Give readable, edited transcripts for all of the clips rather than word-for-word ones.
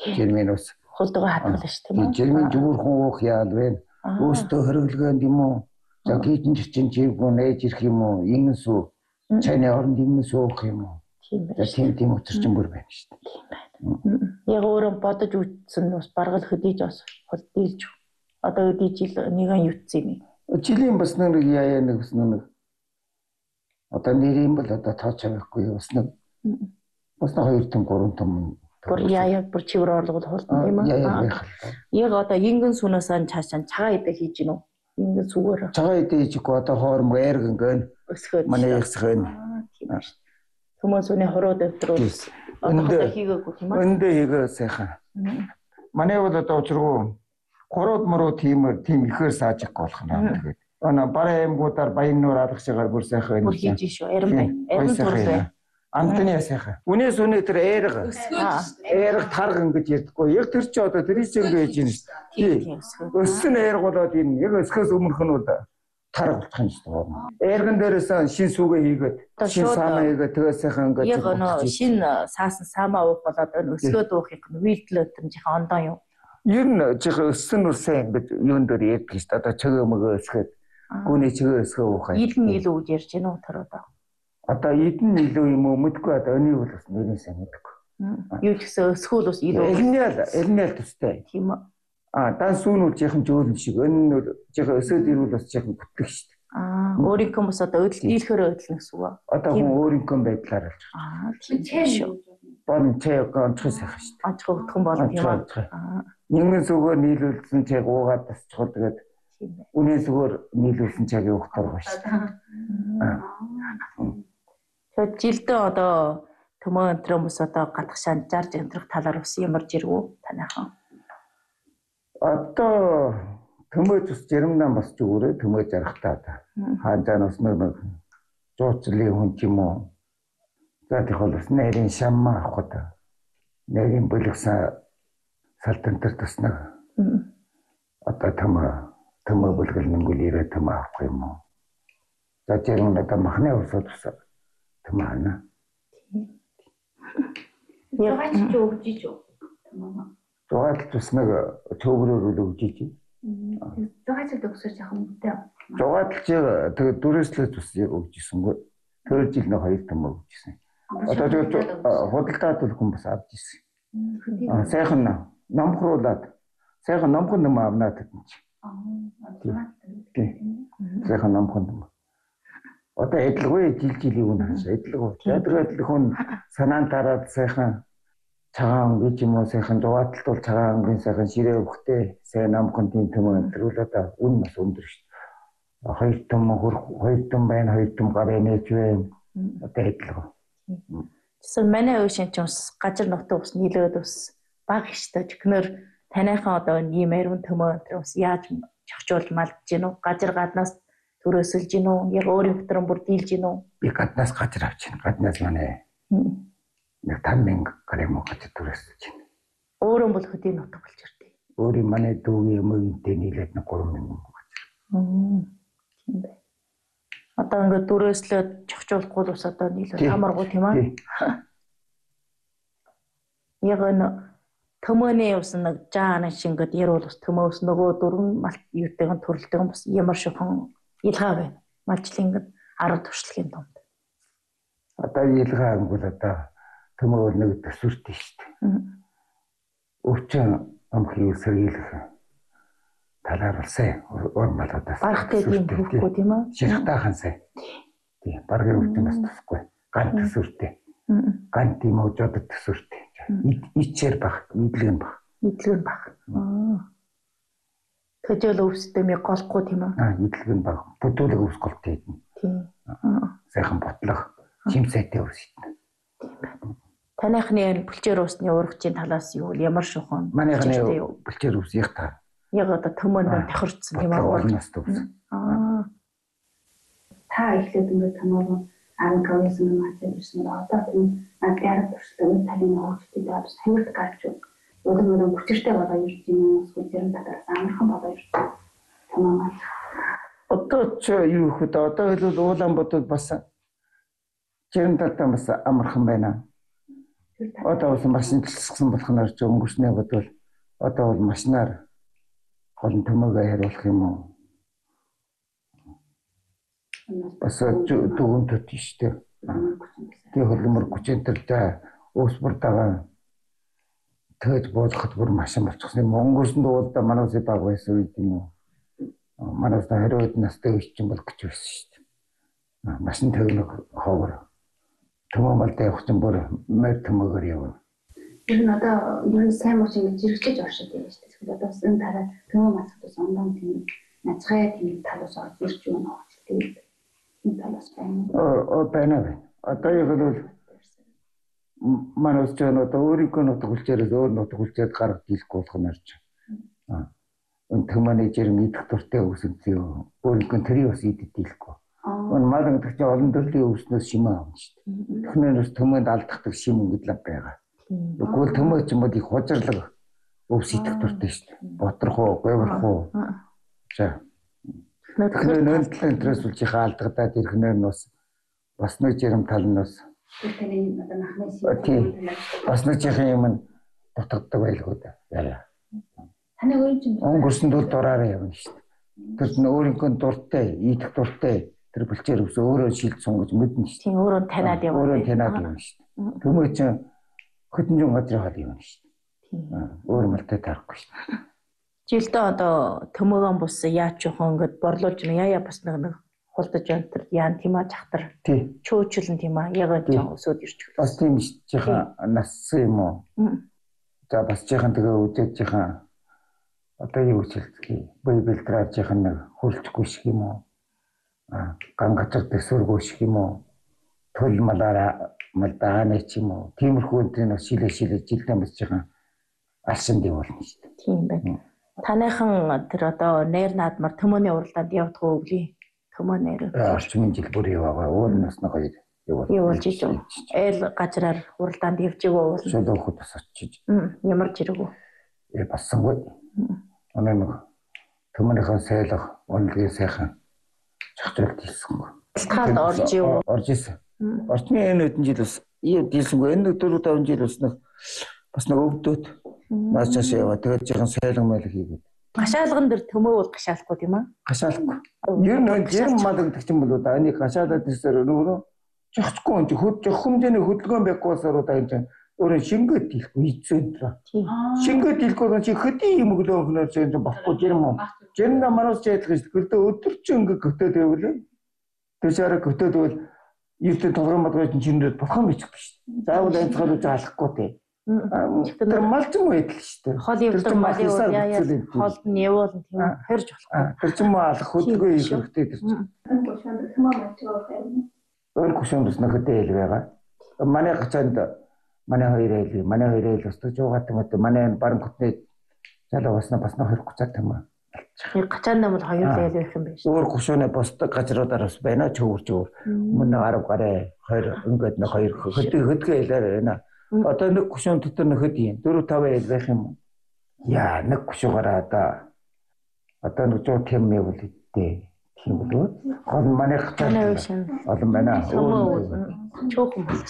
Жирмийн ус. Хулдгаа хатгална шүү дээ. Жирмийн зүгүүрхэн уух яал вэ? Өөртөө хөрөглөгөөнд юм уу? За гидэн чинь чивгүй нээж ирэх юм уу? Ингэн сүү. Чайны оронд ингэн суух юм уу? Тийм өтөр чинь бүр байна шүү дээ. Тийм байна. Яг өөрөө бодож үтсэн бас баргал хөдийж бас хулдилж. Одоо өдийж нэгэн юутсан юм. Жилийн бас нэг яа нэг бас нэг. Одоо нэр юм бол одоо тооч авахгүй бас нэг. Бас 2 том 3 том. Бүр яа бүр чивэр орлогод хулдан тийм үү? Яг одоо ингэн сүнээс цаашаа цагаан идэ хийж гинөө. Ингэн сүгээр. Цагаан идэ хийчихгүй одоо хоорм эргэн гэн. Өсгөөд. Манай ясгэн. Хүмүүс үнэ хороод өдрөө одоо хийгээгүй тийм үү? Өндөө хийгээ сайхан. Манай бол одоо учиргүй хороод мөрөө тийм ихээр саажих болох нь тэгээд. Ана бараа аймагуудаар баян нуур алгашгаар бүр сайхан бүр хийж шүү. Арим бай. Арим турлаа. Антны сайхан. Үнээс үнэ тэр эрг тарга ингэж ярьдаггүй. Яг тэр чи одоо тэр чинь байж байна шүү дээ. Өссөн эрг болоод энэ яг өсгөөс өмнөх нь бол тарга болох юм шүү дээ. Эргэн дээрээс шин сүгэ хийгээд шин саамаа хийгээд тэгээ сайхан ингэж. Яг нөө шин саасан саамаа уух болоод өсгөөд уухыг нь вилдлээ тэр жихэн ондоо юу. Ер нь жихэн өссөн нүрсэн ингэж юун дээр ярьдаг шүү дээ. Одоо чөгөө мөгөө өсгөөд гүний чөгөө өсгөө уухаа. Идэн илүү гэж ярьж байна уу тэр одоо. Одоо идэн илүү юм уу мэдгүй одоо өний бол бас нэрээ сайн мэдгүй. Юу ч гэсэн өсгөл бас илүү. Элнэл төстэй. Тийм үү. Дан сүүнүүд жихэн жөөлн шиг өнөө жихэн өсөөд ирвэл бас жихэн бүтлэх шүү дээ. Өөрийнхөө бас одоо дийлэхөрөө өдлөн гэсэн үг. Одоо хүн өөрийнхөө байдлаар болж байгаа. Тийм шүү. Бон чэг онцгой сайхан шүү дээ. Онцгой өтгөн болно тийм үү. Нэгэн зүгээр нийлүүлсэн чэг уугаад тасчихвол тэгээд үнэн зүгээр нийлүүлсэн чаг явах дургуй шүү дээ. Тэгээд жилдээ одоо төмөө өнтрөөс одоо гадагшаанд 60 өнтрөх талаар ус ямарж ирвүү танайхан. Одоо төмөө ус жирэмнаа босч өгөөрэй төмөө жарахтаа одоо. Хаанаас нэг жуучлалын хүн ч юм уу. За тийх бол бас нэрийн шаммаа авах одоо. Нэрийн бүлэгсэн салтантар туснаа. Одоо төмөө бүлгэл нэнгүүл ирээ төмөө авах юм уу. За жирэмнаа одоо махны усод тусаа. Тэмээнэ. Яг ч өгч юу. Зугаалт туснаг төөгрөөр өгч. Зугаалт өгсөж яах юм бэ? Зугаалт тэгээд дүрслээ тус яг өгчсэнгүй. Тэр жил нэг 2 том өгчсэн. Одоо тэгээд худалдаад хүн бас авч ирсэн. Сайхан номхруулаад сайхан номхон юм авнаад гэдэг чинь. Сайхан номхон. Одоо эдлгүй жил юу нэ эдлгүй. Эдлгүй хүн санаан тараад сайхан цагаан гэж юм уу сайхан зугааталт бол цагаан ангийн сайхан ширээ өгөхтэй сайн намхан тийм төмөө өдрөл одоо үн бас өндөр шүү дээ. 2 том байна 2 том гараа нээж байна. Одоо эдлгүй. Тэсэр манай өвшин ч ус газар нутаг ус нийлээд ус баг штэ чихнэр танайхан одоо ийм ариун төмөө өдрөө ус яаж чохчуулж малдж гин үү газар гаднаас төрөөсөлж гин үү яг өөрийн дотроо бүр дийлж гин үү би гаднаас газар авч гин гаднаас манай нэг 5,000 грамм газар төрөөсөлж гин өөрөө бол хөдийн нутаг болж ирдээ өөрийн манай дүүгийн өмгөнтэй нийлээд нэг 3,000 газар тийм бай одоо ингээд төрөөслөөд чохчуулахгүй л ус одоо нийлээд амаргуу тийм аа яг энэ төмөөний ус нэг жаана шингэд яруу ус төмөөс нөгөө дөрвөн малт юутэйгэн төрөлтэйгэн бас ямар шихэн илгаа байна. Малчлингад 10 туршлагын донд. Одоо илгаа ангул одоо төмөө нэг төсвөртэй шүү дээ. Өвчин амхи сэргийлэх талаар улсаа урмалуудаас барахтай тийм хөхгүй тийм үү? Шихтаахан сайн. Тийм баргийн өвчин бас тусахгүй. Ган төсвөртэй. Ган тийм өжөд төсвөртэй. Ичээр баг, нийтлэн баг. Нийтлэн баг. Төжөл өвсдөмий голхгүй тийм үү? Нийтлэн баг. Бүтүүлэг өвс голтой юм. Тийм. Сайхан ботлох, чимсэтэй өвс идэх. Танайхны бүлчээр усны урагчийн талаас юу ямар шухан? Манайхны бүлчээр өвс яг та. Яг одоо төмөнд тохирцсон тийм үү? Та эхлээд ингээд танаа 15-аас өмнө мацсан ирсэн одоо тийм агаард туршлагын талын хөгжөлтэй бас хэмжиж гарч байна. Өнөөдөр бүчиртэй болоо ирж юм уу? Сүлжэрэн талаас амархан болоо ирж танаа. Одоо ч юу хөт одоо хэлбэл Улаанбаатарт бас жирэн талтай бас амархан байна. Одоо бас машинчлсан болох нь ч өнгөрснөө бодвол одоо бол машинаар холон төмөөгөө хариулах юм уу? Бас дүүн төт штэ. Тэг хөлмөр гүчэнтэртэй өсвөртэйгээ тэж боолоход бүр машин болчихсон юм. Өнгөрсөн дуулда манайс баг байсан үед юм уу? Манайс хариуд настай үеч юм бол гэж байсан штэ. Машин төвнөг ховор. Төмөмөлд явах чинь бүр мөр төмөөгөр явна. Тэр нь одоо ер нь сайн мууч ингэж зэрэглэж оршиж байгаа шүү дээ. Тэгэхээр одоо энэ тараа төмөө масгтаас ондон тийм нацгай тийм талаас орж ирж байна уу? Тэгээд энэ талаас байна. Байна. Одоо яг л манайс ч одоо өөрийнхөө нутгуулчээрээс өөр нутгуулчаад гаргаж дийлэхгүй болох нь арч. Энэ төмөний жирм идэх дуртай үсэнцээ өөрийнхөө тэрийг бас идэж дийлэхгүй. Энэ мал гэдэг чинь олон төрлийн өвснөөс шимээ авна шүү дээ. Технээс төмөнд алдахдаг шим өнгөдлөг байгаа. Тэгвэл төмөө ч юм уу их хужирлаг өвс идэх дуртай шүү дээ. Боторх уу, говьрох уу. За. Тэгэхээр нөлтөлөөс үлж хаалдагдаад ирэхнээр нь бас нэг жирм тал нь бас тэрний одоо нахмын бас нэг чихэн юм дутагддаг байлгүй да. Яа. Таны өөр юм өнгөрсөн тул дураараа явна шүү дээ. Тэр нь өөрийнхөө дуртай, идэх дуртай тэр булчээр өвс өөрөө шилд сунгаж мэднэ шүү дээ. Тийм өөрөө таниад явна. Өөрөө таниад явна шүү дээ. Төмөө чинь хөдөнжин газрын хол явна шүү дээ. Тийм. Өөр малтай тарахгүй шүү дээ. Жилдээ одоо төмөөгөн бус яач жоохон ингэж борлуулж яа бас нэг хулдаж өнтер яан тийм аа чахтар. Тийм. Чөөчлөн тийм аа яг жоохон өсөд ирчихлээ. Бас тийм шүү дээ. Нассан юм уу? За бас жоохон тэгээ үдээд жоохон одоо юу хэлцгээе. Бибелтраж жоохон нэг хөрөлцөхгүй шиг юм уу? Гангацар дэсвэргүй шиг юм уу? Төл малаараа малдааны ч юм уу? Тиймэрхүү энэ бас шилээ жилдээ бас жоохон алсан дэв болно шүү дээ. Тийм байна. Таныхан тэр одоо нэр наадмар төмөөний уралдаанд явдаг уу үгүй? Төмөө нэр. Орчмын жил бүр яваа. Уурнаас нэг хоёр явуулж ижив. Ээл газраар уралдаанд явж байгаа бол шолооход бас очиж. Ямарч ирэгүү. Бассангүй. Оноо нэг төмөнийхэн сайлах, онлогийн сайхан чагтралт хийсэнгүй. Таад орж ив. Орж исэн. Орчмын энэ хэдэн жил бас дийлсэнгүй. Энэ 4-5 жил бас нэг өвдөд маачаас яваа. Тэгээд жоохон сайлан майл хийгээд. Гашаалган дээр төмөө бол гашаалахгүй тийм аа? Гашаалахгүй. Ер нь жирм мал гэдэг чинь бол одоо энийг гашаалаад ирсээр өөрөө жохчгүй юм чи жох хэмжээний хөдөлгөөн байхгүйсээр одоо энэ өөрөө шингээд дийлэхгүй ийцэн. Шингээд дийлэхгүй чи хөдийн юм өглөө өнөр чинь болохгүй жирм юм. Жирм намараас ч ядлах шүү. Гэрдээ өдөр чи ингээ гөтөөд байвал тэшээрээ гөтөөд байвал ердөө толгой модгой чинээр бурхан бичихгүй шүү. Заавал анцгаар үж алахгүй тий. Тэр малч юм уу идэл шүү дээ. Хол явдаг мал яа холд нь явуулна тийм үү? Хорж болохгүй. Тэр ч юм уу алах хөдөлгөөн хийх хэрэгтэй тэр чинь. Өөр кушондос нөхөдөө ил байгаа. Манай гацанд манай хоёр ил өстөж байгаа юм уу? Манай баран хөтний залуу басна 20 гацаад юм аа. Гацаанд бол хоёр ил байх юм байна шүү. Өөр кушоны босдог газруудаар бас байна чөвөрж өөр. Өмнө 10 гараа 2 ингээд нэг 2 хөдгөө илээр байна. Одоо нэг кушон дотор нөхөд юм. 4-5 ил байх юм. Яа, нэг кушуугаараа одоо нэг 100 км явуул идэ. Тийм болов. Гол манай гацанд олон байна. Чөөхөн болж.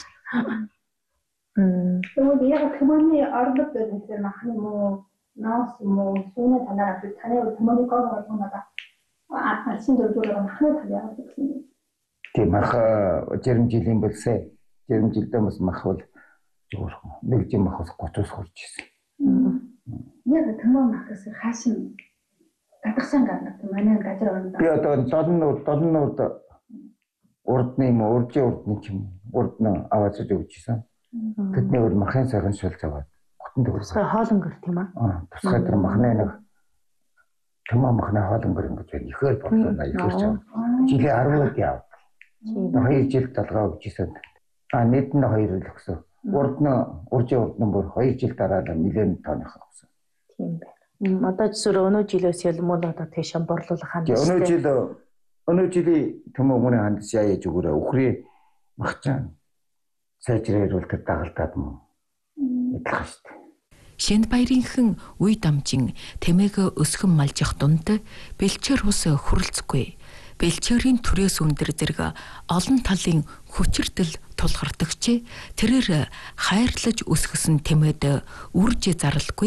Тэгвэл яг төмөний ордод гэдэг махны муу наас муу сүүнэ танаа таны төмөний гол болгоно надаа. Алсын дөрвөөр махны тавьяа гэсэн. Тийм мах жирм жилийн болсоо. Жирм жилдээ бас мах бол зөвхөн нэг жим мах 30-аас хурж ирсэн. Яг төмөө махаас хаашин гадагсан гаднаа манай газар орно. Би одоо 70 нурд урдны юм уржийн урдны юм урдны аваад өгчихсэн. Тэдний бол махын сайхан шулж аваад хотон төгс. Хоолонгөр тийм аа. Тусгай тэр махны нэг төмөө махны хоолонгөр ингэж байна. Ихээр бодлоо ихээр чав. Жилээ 10-д яв. 2 жил талгаа өгчихсэн. Нийт нь 2 жил өгсөн. Уржийн урдны бүр 2 жил дараа нэлээд тооных авсан. Тийм байна. Одоо зөв өнөө жилээс ялмууд одоо тийш борлуулах хандсан. Өнөө жилийн төмөө мөрийн хандс яаж өгөөрэй. Үхрээ махчаан сайжрааруул тэр дагалдаад мөн идлах шүү дээ. Шинд баярынхан үе дамжин тэмээг өсгөн малжих дунд бэлчээр хус хүрэлцэхгүй бэлчээрийн түрээс өндөр зэрэг олон талын хүчирдэл тулгардагч тэрээр хайрлаж өсгсөн тэмээд үрж зарлахгүй